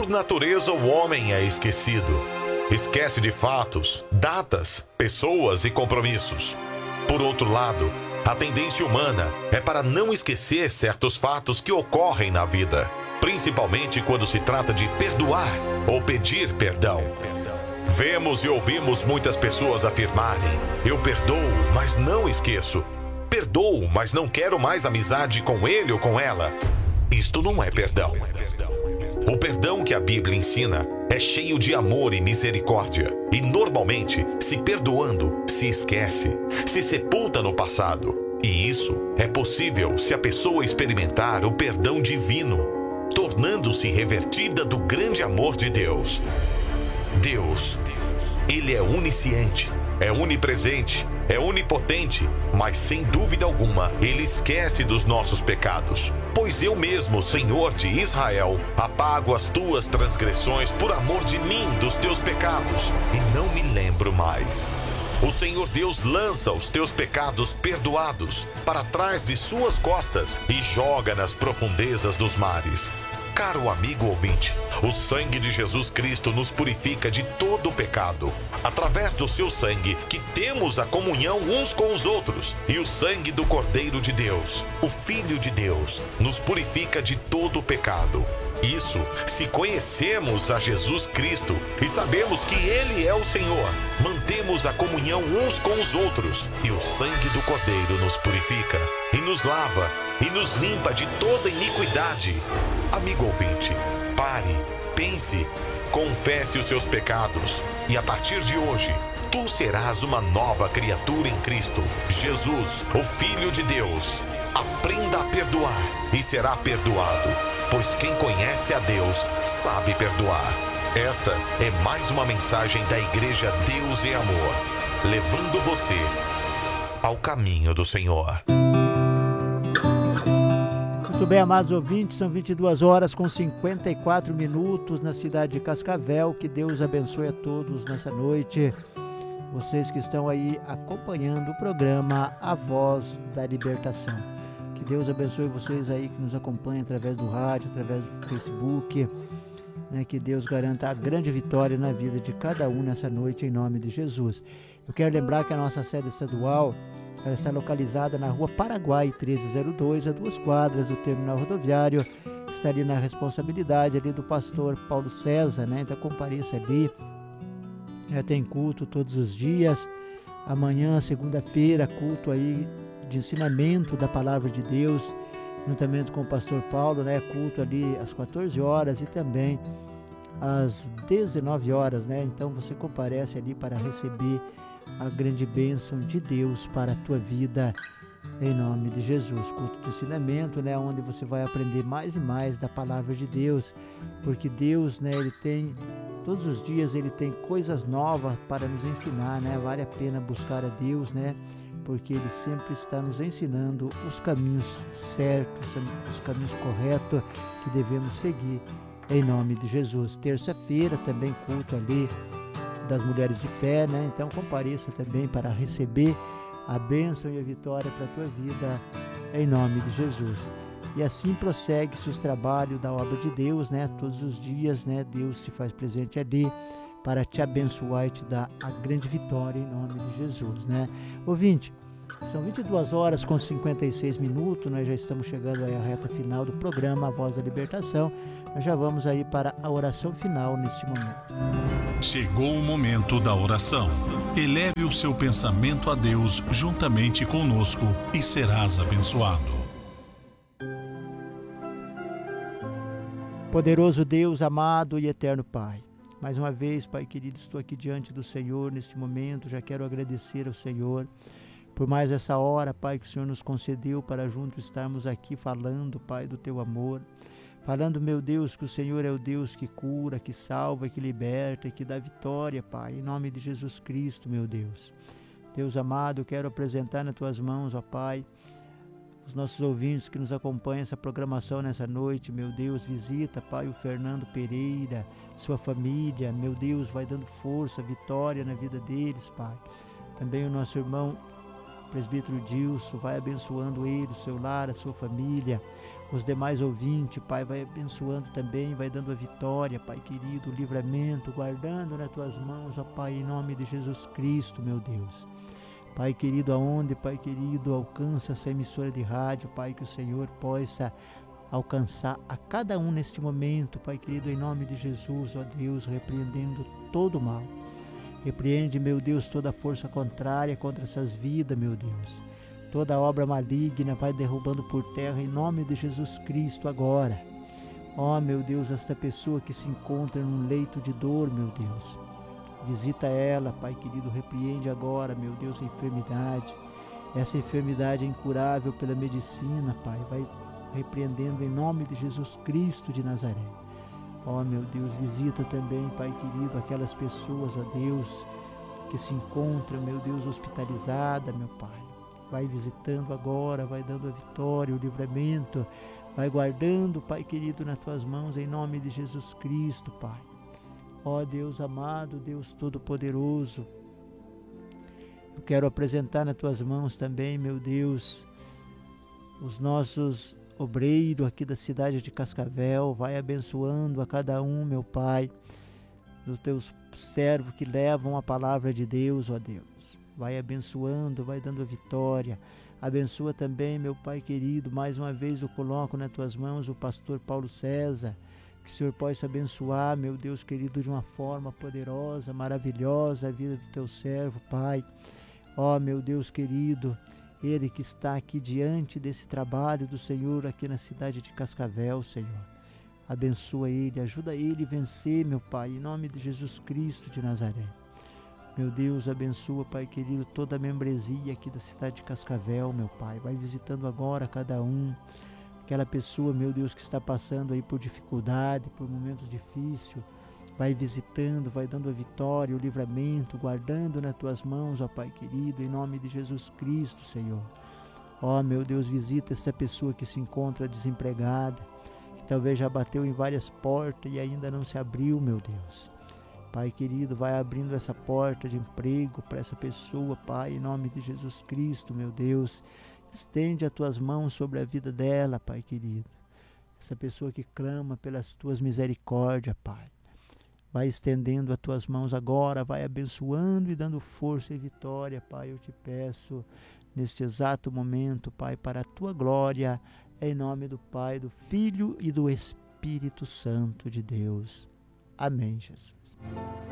Por natureza, o homem é esquecido. Esquece de fatos, datas, pessoas e compromissos. Por outro lado, a tendência humana é para não esquecer certos fatos que ocorrem na vida, principalmente quando se trata de perdoar ou pedir perdão. Vemos e ouvimos muitas pessoas afirmarem: eu perdoo, mas não esqueço. Perdoo, mas não quero mais amizade com ele ou com ela. Isto não é perdão. O perdão que a Bíblia ensina é cheio de amor e misericórdia. E normalmente, se perdoando, se esquece, se sepulta no passado. E isso é possível se a pessoa experimentar o perdão divino, tornando-se revertida do grande amor de Deus. Deus, Ele é onisciente, é onipresente, é onipotente, mas sem dúvida alguma, Ele esquece dos nossos pecados. Pois eu mesmo, Senhor de Israel, apago as tuas transgressões por amor de mim, dos teus pecados, e não me lembro mais. O Senhor Deus lança os teus pecados perdoados para trás de suas costas e joga nas profundezas dos mares. Caro amigo ouvinte, o sangue de Jesus Cristo nos purifica de todo o pecado. Através do seu sangue que temos a comunhão uns com os outros. E o sangue do Cordeiro de Deus, o Filho de Deus, nos purifica de todo o pecado. Isso se conhecemos a Jesus Cristo e sabemos que Ele é o Senhor. Mantemos a comunhão uns com os outros. E o sangue do Cordeiro nos purifica e nos lava e nos limpa de toda iniquidade. Amigo ouvinte, pare, pense, confesse os seus pecados e a partir de hoje, tu serás uma nova criatura em Cristo. Jesus, o Filho de Deus. Aprenda a perdoar e será perdoado, pois quem conhece a Deus sabe perdoar. Esta é mais uma mensagem da Igreja Deus e Amor, levando você ao caminho do Senhor. Muito bem, amados ouvintes, são 22 horas com 54 minutos na cidade de Cascavel. Que Deus abençoe a todos nessa noite. Vocês que estão aí acompanhando o programa A Voz da Libertação. Que Deus abençoe vocês aí que nos acompanham através do rádio, através do Facebook. Que Deus garanta a grande vitória na vida de cada um nessa noite, em nome de Jesus. Eu quero lembrar que a nossa sede estadual ela está localizada na Rua Paraguai 1302, a 2 quadras do terminal rodoviário. Está ali na responsabilidade ali do pastor Paulo César, Então compareça ali. Tem culto todos os dias. Amanhã, segunda-feira, culto aí de ensinamento da palavra de Deus, juntamente com o pastor Paulo, Culto ali às 14 horas e também às 19 horas, Então você comparece ali para receber a grande bênção de Deus para a tua vida, em nome de Jesus. Culto de ensinamento, onde você vai aprender mais e mais da palavra de Deus, porque Deus, Ele tem, todos os dias Ele tem coisas novas para nos ensinar, Vale a pena buscar a Deus, porque Ele sempre está nos ensinando os caminhos certos, os caminhos corretos que devemos seguir, em nome de Jesus. Terça-feira também culto ali das mulheres de fé, Então compareça também para receber a bênção e a vitória para a tua vida, em nome de Jesus. E assim prossegue-se os trabalhos da obra de Deus, Todos os dias, Deus se faz presente ali para te abençoar e te dar a grande vitória, em nome de Jesus, Ouvinte, são 22 horas com 56 minutos, nós já estamos chegando aí à reta final do programa A Voz da Libertação. Nós já vamos aí para a oração final neste momento. Chegou o momento da oração. Eleve o seu pensamento a Deus juntamente conosco e serás abençoado. Poderoso Deus, amado e eterno Pai, mais uma vez, Pai querido, estou aqui diante do Senhor neste momento. Já quero agradecer ao Senhor por mais essa hora, Pai, que o Senhor nos concedeu para juntos estarmos aqui falando, Pai, do Teu amor. Falando, meu Deus, que o Senhor é o Deus que cura, que salva, que liberta e que dá vitória, Pai, em nome de Jesus Cristo, meu Deus. Deus amado, eu quero apresentar nas Tuas mãos, ó Pai, os nossos ouvintes que nos acompanham essa programação nessa noite. Meu Deus, visita, Pai, o Fernando Pereira, sua família, meu Deus, vai dando força, vitória na vida deles, Pai. Também o nosso irmão presbítero Dilson, vai abençoando ele, o seu lar, a sua família. os demais ouvintes, Pai, vai abençoando também, vai dando a vitória, Pai querido, o livramento, guardando nas tuas mãos, ó Pai, em nome de Jesus Cristo, meu Deus. Pai querido, aonde, Pai querido, alcança essa emissora de rádio, Pai, que o Senhor possa alcançar a cada um neste momento, Pai querido, em nome de Jesus, ó Deus, repreendendo todo o mal. Repreende, meu Deus, toda força contrária contra essas vidas, meu Deus. Toda obra maligna vai derrubando por terra em nome de Jesus Cristo agora. Ó, meu Deus, esta pessoa que se encontra num leito de dor, meu Deus. Visita ela, Pai querido, repreende agora, meu Deus, a enfermidade. Essa enfermidade é incurável pela medicina, Pai. Vai repreendendo em nome de Jesus Cristo de Nazaré. Ó, meu Deus, visita também, Pai querido, aquelas pessoas, ó Deus, que se encontram, meu Deus, hospitalizada, meu Pai. Vai visitando agora, vai dando a vitória, o livramento, vai guardando, Pai querido, nas tuas mãos, em nome de Jesus Cristo, Pai. Ó Deus amado, Deus todo-poderoso, eu quero apresentar nas tuas mãos também, meu Deus, os nossos obreiros aqui da cidade de Cascavel. Vai abençoando a cada um, meu Pai, dos teus servos que levam a palavra de Deus, ó Deus. Vai abençoando, vai dando a vitória. Abençoa também, meu Pai querido, mais uma vez eu coloco nas tuas mãos o pastor Paulo César. Que o Senhor possa abençoar, meu Deus querido, de uma forma poderosa, maravilhosa, a vida do teu servo, Pai. Ó, meu Deus querido, ele que está aqui diante desse trabalho do Senhor aqui na cidade de Cascavel, Senhor. Abençoa ele, ajuda ele a vencer, meu Pai, em nome de Jesus Cristo de Nazaré. Meu Deus, abençoa, Pai querido, toda a membresia aqui da cidade de Cascavel, meu Pai. Vai visitando agora cada um. Aquela pessoa, meu Deus, que está passando aí por dificuldade, por momentos difíceis. Vai visitando, vai dando a vitória, o livramento, guardando nas tuas mãos, ó Pai querido, em nome de Jesus Cristo, Senhor. Ó, meu Deus, visita essa pessoa que se encontra desempregada, que talvez já bateu em várias portas e ainda não se abriu, meu Deus. Pai querido, vai abrindo essa porta de emprego para essa pessoa, Pai, em nome de Jesus Cristo, meu Deus. Estende as tuas mãos sobre a vida dela, Pai querido. Essa pessoa que clama pelas tuas misericórdias, Pai. Vai estendendo as tuas mãos agora, vai abençoando e dando força e vitória, Pai. Eu te peço, neste exato momento, Pai, para a tua glória, em nome do Pai, do Filho e do Espírito Santo de Deus. Amém, Jesus.